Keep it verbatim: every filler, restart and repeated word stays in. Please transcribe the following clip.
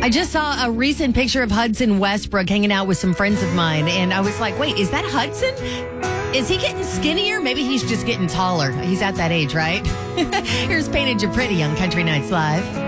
I just saw a recent picture of Hudson Westbrook hanging out with some friends of mine, and I was like, wait, is that Hudson? Is he getting skinnier? Maybe he's just getting taller. He's at that age, right? Here's Painted You Pretty on Country Nights Live.